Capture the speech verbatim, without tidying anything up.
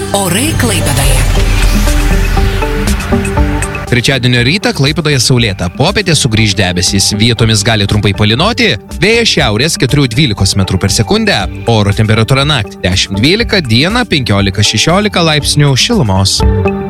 Orai Klaipėdoje. Trečiadienio rytą Klaipėdoje saulėta, popietė sugrįž debesys, vietomis gali trumpai palynoti, vėjas šiaurės keturi dvylika metrų per sekundę, oro temperatūra naktį dešimt dvylika, dieną penkiolika šešiolika laipsnių šilumos.